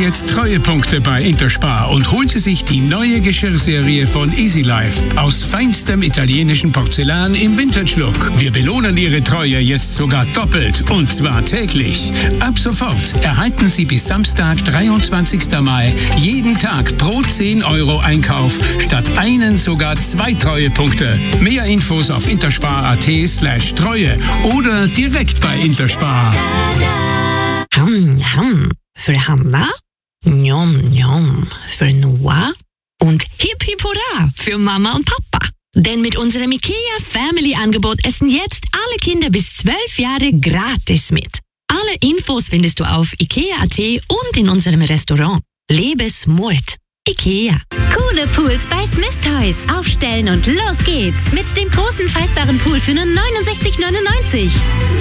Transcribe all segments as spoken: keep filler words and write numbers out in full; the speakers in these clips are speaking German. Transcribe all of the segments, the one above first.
jetzt Treuepunkte bei Interspar und holen Sie sich die neue Geschirrserie von Easy Life aus feinstem italienischen Porzellan im Vintage-Look. Wir belohnen Ihre Treue jetzt sogar doppelt und zwar täglich. Ab sofort erhalten Sie bis Samstag, dreiundzwanzigsten Mai, jeden Tag pro zehn Euro Einkauf statt einen sogar zwei Treuepunkte. Mehr Infos auf interspar.at slash Treue oder direkt bei Interspar. Ham, ham. Für Hanna, njom, njom. Für Noah und hip hip hurra für Mama und Papa. Denn mit unserem IKEA Family Angebot essen jetzt alle Kinder bis zwölf Jahre gratis mit. Alle Infos findest du auf ikea punkt at und in unserem Restaurant. Lebe smart. IKEA. Coole Pools bei Smith Toys. Aufstellen und los geht's. Mit dem großen faltbaren Pool für nur neunundsechzig neunundneunzig.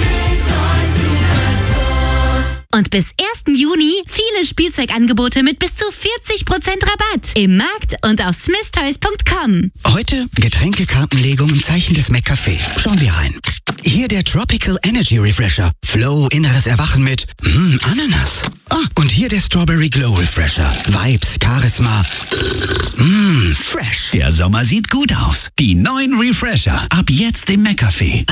Und bis ersten Juni viele Spielzeugangebote mit bis zu vierzig Prozent Rabatt. Im Markt und auf smith toys punkt com. Heute Getränkekartenlegung im Zeichen des McCafé. Schauen wir rein. Hier der Tropical Energy Refresher. Flow, inneres Erwachen mit mm, Ananas. Ah, und hier der Strawberry Glow Refresher. Vibes, Charisma. Mm, fresh. Der Sommer sieht gut aus. Die neuen Refresher. Ab jetzt im McCafé.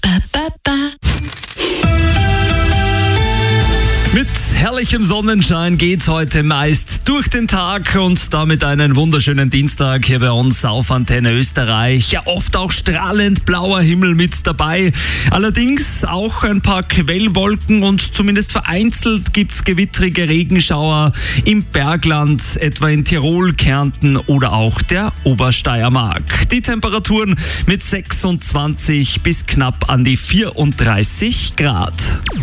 Mit herrlichem Sonnenschein geht's heute meist durch den Tag und damit einen wunderschönen Dienstag hier bei uns auf Antenne Österreich. Ja, oft auch strahlend blauer Himmel mit dabei. Allerdings auch ein paar Quellwolken und zumindest vereinzelt gibt's gewittrige Regenschauer im Bergland, etwa in Tirol, Kärnten oder auch der Obersteiermark. Die Temperaturen mit sechsundzwanzig bis knapp an die vierunddreißig Grad.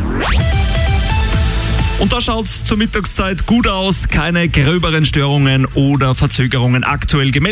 Und da schaut's zur Mittagszeit gut aus, keine gröberen Störungen oder Verzögerungen aktuell gemeldet.